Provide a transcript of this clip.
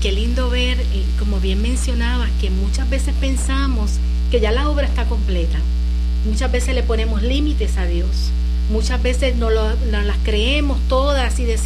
qué lindo ver, como bien mencionabas, que muchas veces pensamos que ya la obra está completa. Muchas veces le ponemos límites a Dios. Muchas veces no las creemos todas y decimos,